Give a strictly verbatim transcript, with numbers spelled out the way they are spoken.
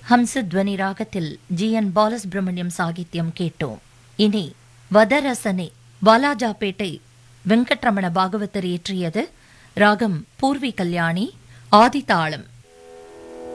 ஹம்சத்வனி ராகத்தில் G N Balasubramaniam சாகித்யம் கேட்டோம். இனி வதரசனே வாலாஜாபேட்டை வெங்கட்ரமண பாகவதர் இயற்றியது. ராகம் பூர்வி கல்யாணி, ஆதிதாளம்.